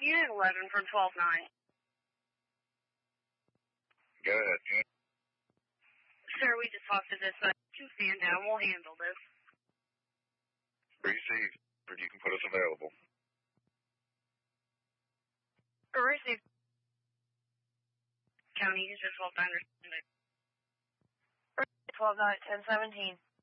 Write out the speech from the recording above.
Unit 11 for 12-9. Go ahead. Sir, we just talked to this. You stand down. We'll handle this. Received. You can put us available. Received. County user 12-9. 12-9, 10-17.